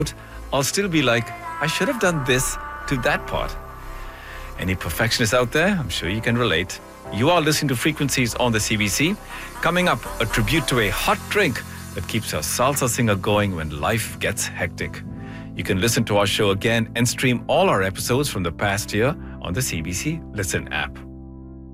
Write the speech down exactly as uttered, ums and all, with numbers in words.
I'll still be like, I should have done this to that part. Any perfectionists out there? I'm sure you can relate. You are listening to Frequencies on the C B C. Coming up, a tribute to a hot drink that keeps our salsa singer going when life gets hectic. You can listen to our show again and stream all our episodes from the past year on the C B C Listen app.